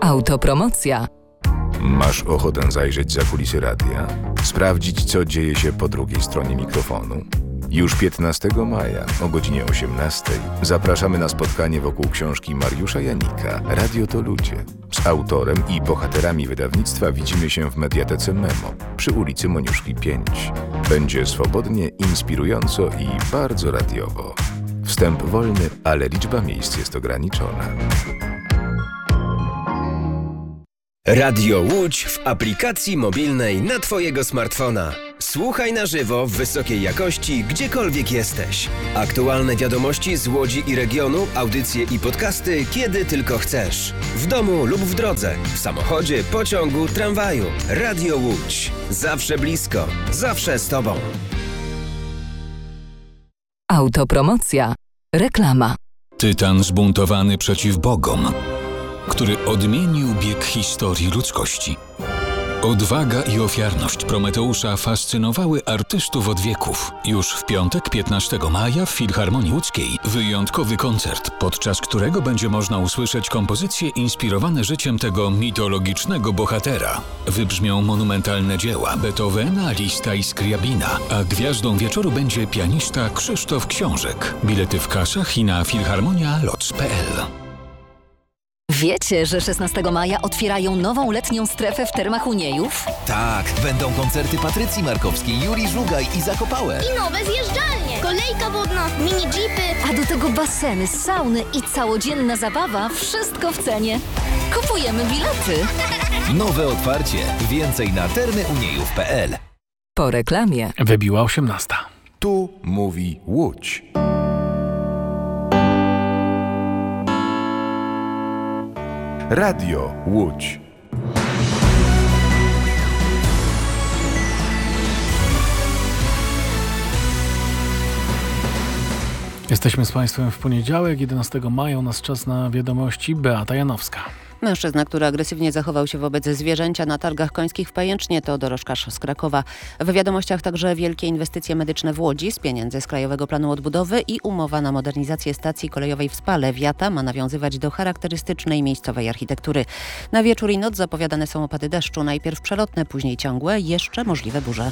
Autopromocja. Masz ochotę zajrzeć za kulisy radia? Sprawdzić, co dzieje się po drugiej stronie mikrofonu? Już 15 maja o godzinie 18 zapraszamy na spotkanie wokół książki Mariusza Janika „Radio to ludzie”. Z autorem i bohaterami wydawnictwa widzimy się w Mediatece Memo przy ulicy Moniuszki 5. Będzie swobodnie, inspirująco i bardzo radiowo. Wstęp wolny, ale liczba miejsc jest ograniczona. Radio Łódź w aplikacji mobilnej na Twojego smartfona. Słuchaj na żywo w wysokiej jakości, gdziekolwiek jesteś. Aktualne wiadomości z Łodzi i regionu, audycje i podcasty, kiedy tylko chcesz. W domu lub w drodze, w samochodzie, pociągu, tramwaju. Radio Łódź. Zawsze blisko, zawsze z Tobą. Autopromocja. Reklama. Tytan zbuntowany przeciw bogom, który odmienił bieg historii ludzkości. Odwaga i ofiarność Prometeusza fascynowały artystów od wieków. Już w piątek, 15 maja w Filharmonii Łódzkiej wyjątkowy koncert, podczas którego będzie można usłyszeć kompozycje inspirowane życiem tego mitologicznego bohatera. Wybrzmią monumentalne dzieła Beethovena, Liszta i Skriabina, a gwiazdą wieczoru będzie pianista Krzysztof Książek. Bilety w kasach i na filharmonialoc.pl. Wiecie, że 16 maja otwierają nową letnią strefę w Termach Uniejów? Tak, będą koncerty Patrycji Markowskiej, Juri Żugaj i Zakopałe. I nowe zjeżdżalnie, kolejka wodna, mini jeepy. A do tego baseny, sauny i całodzienna zabawa, wszystko w cenie. Kupujemy bilety. Nowe otwarcie. Więcej na termyuniejów.pl. Po reklamie. Wybiła 18. Tu mówi Łódź. Radio Łódź. Jesteśmy z Państwem w poniedziałek, 11 maja, u nas czas na wiadomości. Beata Janowska. Mężczyzna, który agresywnie zachował się wobec zwierzęcia na targach końskich w Pajęcznie, to dorożkarz z Krakowa. W wiadomościach także wielkie inwestycje medyczne w Łodzi z pieniędzy z Krajowego Planu Odbudowy i umowa na modernizację stacji kolejowej w Spale. Wiata ma nawiązywać do charakterystycznej miejscowej architektury. Na wieczór i noc zapowiadane są opady deszczu, najpierw przelotne, później ciągłe, jeszcze możliwe burze.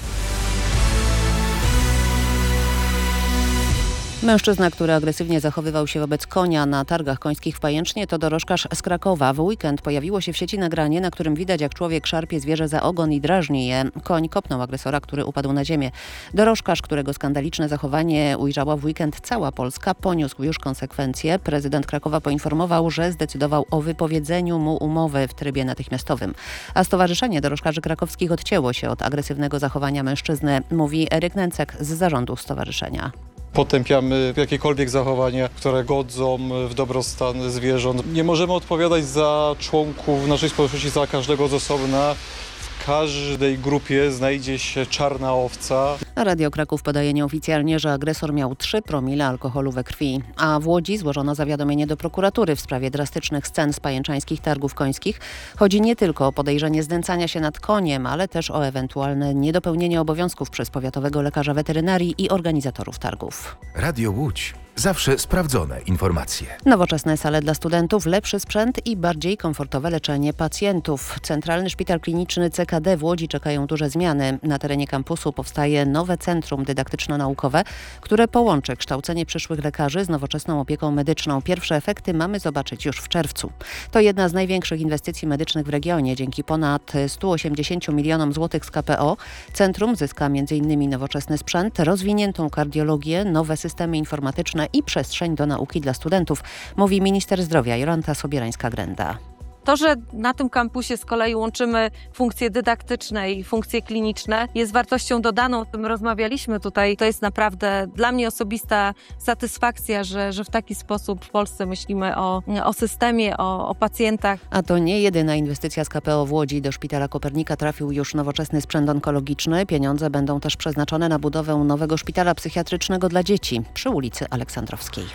Mężczyzna, który agresywnie zachowywał się wobec konia na targach końskich w Pajęcznie, to dorożkarz z Krakowa. W weekend pojawiło się w sieci nagranie, na którym widać, jak człowiek szarpie zwierzę za ogon i drażni je. Koń kopnął agresora, który upadł na ziemię. Dorożkarz, którego skandaliczne zachowanie ujrzała w weekend cała Polska, poniósł już konsekwencje. Prezydent Krakowa poinformował, że zdecydował o wypowiedzeniu mu umowy w trybie natychmiastowym. A Stowarzyszenie Dorożkarzy Krakowskich odcięło się od agresywnego zachowania mężczyzny, mówi Eryk Nęcek z zarządu stowarzyszenia. Potępiamy jakiekolwiek zachowania, które godzą w dobrostan zwierząt. Nie możemy odpowiadać za członków naszej społeczności, za każdego z osobna. W każdej grupie znajdzie się czarna owca. Radio Kraków podaje nieoficjalnie, że agresor miał 3 promile alkoholu we krwi. A w Łodzi złożono zawiadomienie do prokuratury w sprawie drastycznych scen z pajęczańskich targów końskich. Chodzi nie tylko o podejrzenie znęcania się nad koniem, ale też o ewentualne niedopełnienie obowiązków przez powiatowego lekarza weterynarii i organizatorów targów. Radio Łódź. Zawsze sprawdzone informacje. Nowoczesne sale dla studentów, lepszy sprzęt i bardziej komfortowe leczenie pacjentów. Centralny Szpital Kliniczny CKD w Łodzi czekają duże zmiany. Na terenie kampusu powstaje nowe centrum dydaktyczno-naukowe, które połączy kształcenie przyszłych lekarzy z nowoczesną opieką medyczną. Pierwsze efekty mamy zobaczyć już w czerwcu. To jedna z największych inwestycji medycznych w regionie. Dzięki ponad 180 milionom złotych z KPO centrum zyska m.in. nowoczesny sprzęt, rozwiniętą kardiologię, nowe systemy informatyczne i przestrzeń do nauki dla studentów, mówi minister zdrowia Jolanta Sobierańska-Grenda. To, że na tym kampusie z kolei łączymy funkcje dydaktyczne i funkcje kliniczne, jest wartością dodaną. O tym rozmawialiśmy tutaj. To jest naprawdę dla mnie osobista satysfakcja, że w taki sposób w Polsce myślimy o systemie, o pacjentach. A to nie jedyna inwestycja z KPO w Łodzi. Do Szpitala Kopernika trafił już nowoczesny sprzęt onkologiczny. Pieniądze będą też przeznaczone na budowę nowego szpitala psychiatrycznego dla dzieci przy ulicy Aleksandrowskiej.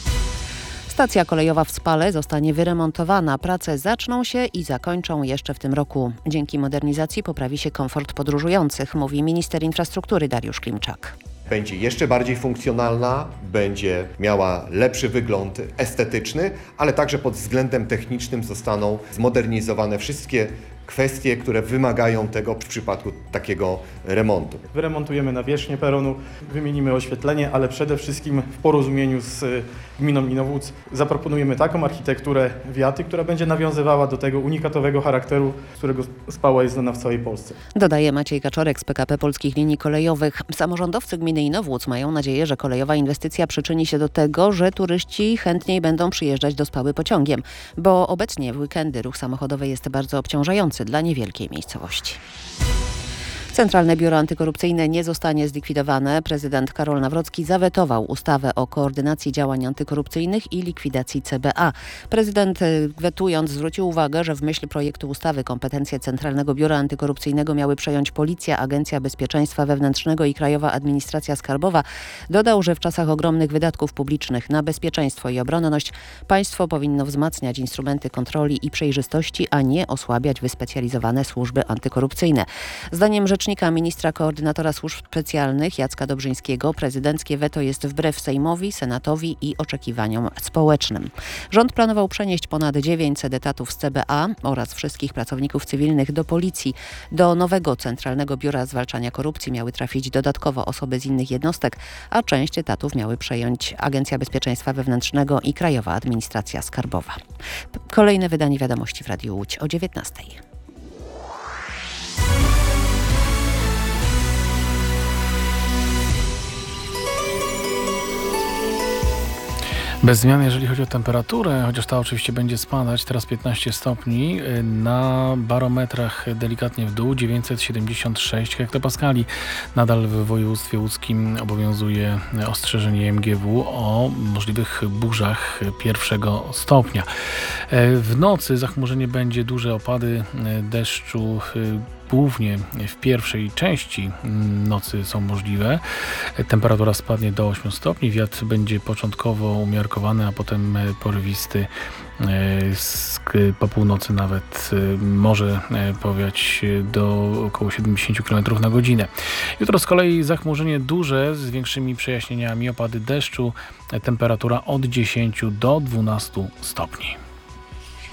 Stacja kolejowa w Spale zostanie wyremontowana. Prace zaczną się i zakończą jeszcze w tym roku. Dzięki modernizacji poprawi się komfort podróżujących, mówi minister infrastruktury Dariusz Klimczak. będzie jeszcze bardziej funkcjonalna, będzie miała lepszy wygląd estetyczny, ale także pod względem technicznym zostaną zmodernizowane wszystkie kwestie, które wymagają tego w przypadku takiego remontu. Wyremontujemy nawierzchnię peronu, wymienimy oświetlenie, ale przede wszystkim w porozumieniu z gminą Inowłódz zaproponujemy taką architekturę wiaty, która będzie nawiązywała do tego unikatowego charakteru, z którego Spała jest znana w całej Polsce. Dodaje Maciej Kaczorek z PKP Polskich Linii Kolejowych. Samorządowcy gminy Inowłódz mają nadzieję, że kolejowa inwestycja przyczyni się do tego, że turyści chętniej będą przyjeżdżać do Spały pociągiem, bo obecnie w weekendy ruch samochodowy jest bardzo obciążający dla niewielkiej miejscowości. Centralne Biuro Antykorupcyjne nie zostanie zlikwidowane. Prezydent Karol Nawrocki zawetował ustawę o koordynacji działań antykorupcyjnych i likwidacji CBA. Prezydent wetując zwrócił uwagę, że w myśl projektu ustawy kompetencje Centralnego Biura Antykorupcyjnego miały przejąć Policja, Agencja Bezpieczeństwa Wewnętrznego i Krajowa Administracja Skarbowa. Dodał, że w czasach ogromnych wydatków publicznych na bezpieczeństwo i obronność państwo powinno wzmacniać instrumenty kontroli i przejrzystości, a nie osłabiać wyspecjalizowane służby antykorupcyjne. Zdaniem rzecznika ministra koordynatora służb specjalnych Jacka Dobrzyńskiego prezydenckie weto jest wbrew Sejmowi, Senatowi i oczekiwaniom społecznym. Rząd planował przenieść ponad 900 etatów z CBA oraz wszystkich pracowników cywilnych do Policji. Do nowego Centralnego Biura Zwalczania Korupcji miały trafić dodatkowo osoby z innych jednostek, a część etatów miały przejąć Agencja Bezpieczeństwa Wewnętrznego i Krajowa Administracja Skarbowa. Kolejne wydanie Wiadomości w Radiu Łódź o 19:00. Bez zmian, jeżeli chodzi o temperaturę, chociaż ta oczywiście będzie spadać, teraz 15 stopni, na barometrach delikatnie w dół, 976 hektopaskali. Nadal w województwie łódzkim obowiązuje ostrzeżenie MGW o możliwych burzach 1 stopnia. W nocy zachmurzenie będzie, duże opady deszczu, głównie w pierwszej części nocy są możliwe. Temperatura spadnie do 8 stopni, wiatr będzie początkowo umiarkowany, a potem porywisty. Po północy nawet może powiać do około 70 km na godzinę. Jutro z kolei zachmurzenie duże z większymi przejaśnieniami, opady deszczu, temperatura od 10 do 12 stopni.